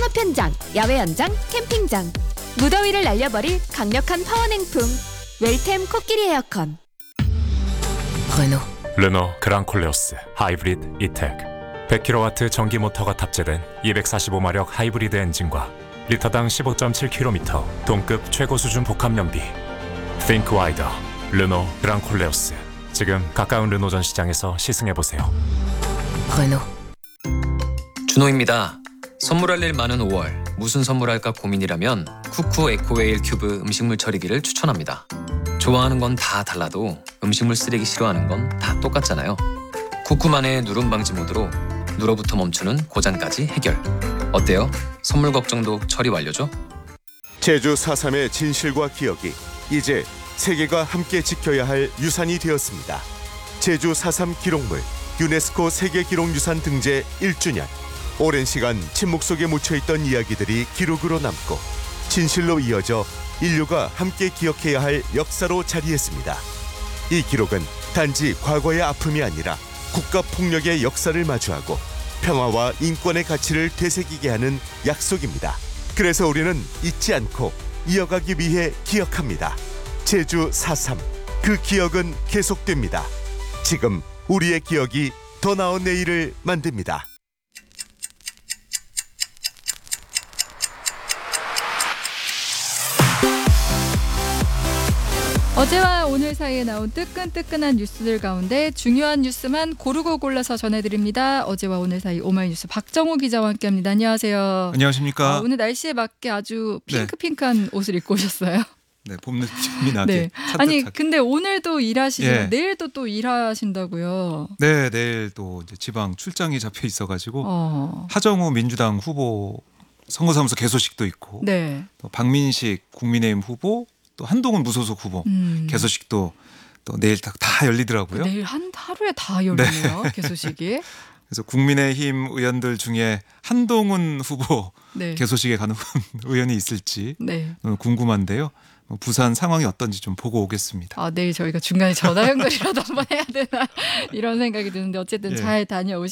창업 현장, 야외 현장, 캠핑장. 무더위를 날려버릴 강력한 파워냉풍. 웰템 코끼리 에어컨. 르노 그랑콜레오스 하이브리드 이텍 100kW 전기 모터가 탑재된 245마력 하이브리드 엔진과 리터당 15.7km 동급 최고 수준 복합 연비. Think wider. 르노 그랑콜레오스. 지금 가까운 르노전 시장에서 시승해보세요. 준호입니다. 선물할 일 많은 5월 무슨 선물할까 고민이라면 쿠쿠 에코웨일 큐브 음식물 처리기를 추천합니다. 좋아하는 건 다 달라도 음식물 쓰레기 싫어하는 건 다 똑같잖아요. 쿠쿠만의 누름 방지 모드로 누러부터 멈추는 고장까지 해결. 어때요? 선물 걱정도 처리 완료죠? 제주 4.3의 진실과 기억이 이제 세계가 함께 지켜야 할 유산이 되었습니다. 제주 4.3 기록물 유네스코 세계기록유산 등재 1주년. 오랜 시간 침묵 속에 묻혀있던 이야기들이 기록으로 남고 진실로 이어져 인류가 함께 기억해야 할 역사로 자리했습니다. 이 기록은 단지 과거의 아픔이 아니라 국가폭력의 역사를 마주하고 평화와 인권의 가치를 되새기게 하는 약속입니다. 그래서 우리는 잊지 않고 이어가기 위해 기억합니다. 제주 4.3, 그 기억은 계속됩니다. 지금 우리의 기억이 더 나은 내일을 만듭니다. 어제와 오늘 사이에 나온 뜨끈뜨끈한 뉴스들 가운데 중요한 뉴스만 고르고 골라서 전해드립니다. 어제와 오늘 사이 오마이뉴스 박정호 기자와 함께합니다. 안녕하세요. 안녕하십니까. 오늘 날씨에 맞게 아주 핑크핑크한 옷을 입고 오셨어요. 네, 봄 느낌이 나게. 네. 산뜻하게. 아니 근데 오늘도 일하시죠? 예. 내일도 또 일하신다고요? 네, 내일 또 이제 지방 출장이 잡혀 있어가지고 하정우 민주당 후보 선거사무소 개소식도 있고, 네. 또 박민식 국민의힘 후보, 또 한동훈 무소속 후보 개소식도 또 내일 다 열리더라고요. 내일 하루에 다 열리네요. 개소식이. 그래서 국민의힘 의원들 중에 한동훈 후보 네. 개소식에 가는 의원이 있을지 네. 궁금한데요. 부산 상황이 어떤지 좀 보고 오겠습니다. 내일 저희가 중간에 전화 연결이라도 한번 해야 되나 이런 생각이 드는데 어쨌든 예. 잘 다녀오시고